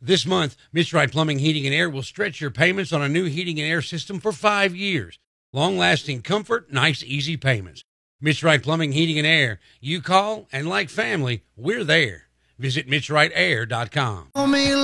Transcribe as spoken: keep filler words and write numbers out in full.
This month, Mitch Wright Plumbing, Heating, and Air will stretch your payments on a new heating and air system for five years. Long-lasting comfort, nice, easy payments. Mitch Wright Plumbing, Heating, and Air. You call, and like family, we're there. Visit Mitch Wright Air dot com.